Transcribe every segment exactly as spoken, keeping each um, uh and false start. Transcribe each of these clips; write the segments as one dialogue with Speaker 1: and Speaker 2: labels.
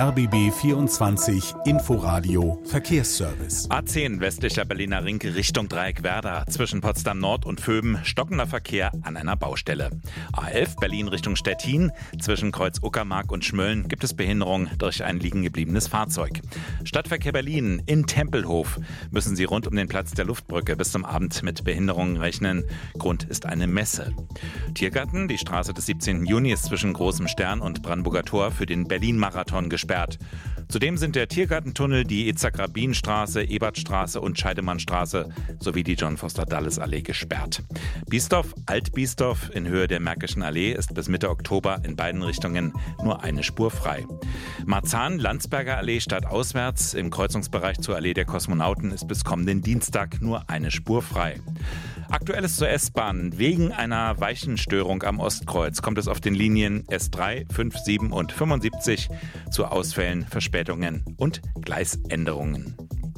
Speaker 1: R B B vierundzwanzig Inforadio Verkehrsservice.
Speaker 2: A zehn westlicher Berliner Ring Richtung Dreieckwerder. Zwischen Potsdam Nord und Vöben stockender Verkehr an einer Baustelle. A elf Berlin Richtung Stettin. Zwischen Kreuz Uckermark und Schmölln gibt es Behinderung durch ein liegengebliebenes Fahrzeug. Stadtverkehr Berlin in Tempelhof müssen Sie rund um den Platz der Luftbrücke bis zum Abend mit Behinderungen rechnen. Grund ist eine Messe. Tiergarten, die Straße des siebzehnten Juni ist zwischen Großem Stern und Brandenburger Tor für den Berlin-Marathon gesperrt. Zudem sind der Tiergartentunnel, die Itzhak-Rabin-Straße, Ebertstraße und Scheidemannstraße sowie die John-Foster-Dulles-Allee gesperrt. Biesdorf, Alt-Biesdorf in Höhe der Märkischen Allee ist bis Mitte Oktober in beiden Richtungen nur eine Spur frei. Marzahn, Landsberger Allee stadtauswärts im Kreuzungsbereich zur Allee der Kosmonauten ist bis kommenden Dienstag nur eine Spur frei. Aktuelles zur S-Bahn. Wegen einer Weichenstörung am Ostkreuz kommt es auf den Linien S drei, fünf, sieben und fünfundsiebzig zu Ausfällen, Verspätungen und Gleisänderungen.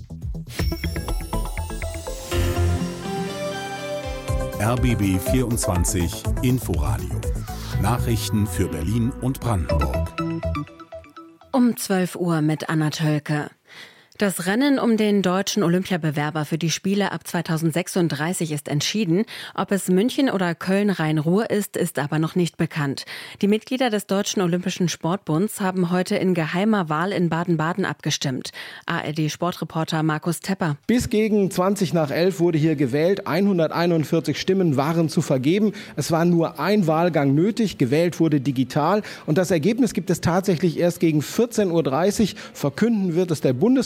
Speaker 1: R B B vierundzwanzig Inforadio. Nachrichten für Berlin und Brandenburg.
Speaker 3: Um zwölf Uhr mit Anna Tölke. Das Rennen um den deutschen Olympiabewerber für die Spiele ab zweitausendsechsunddreißig ist entschieden. Ob es München oder Köln-Rhein-Ruhr ist, ist aber noch nicht bekannt. Die Mitglieder des Deutschen Olympischen Sportbunds haben heute in geheimer Wahl in Baden-Baden abgestimmt. A R D-Sportreporter Markus Tepper.
Speaker 4: Bis gegen zwanzig nach elf wurde hier gewählt. hunderteinundvierzig Stimmen waren zu vergeben. Es war nur ein Wahlgang nötig. Gewählt wurde digital. Und das Ergebnis gibt es tatsächlich erst gegen vierzehn Uhr dreißig. Verkünden wird es der Bundes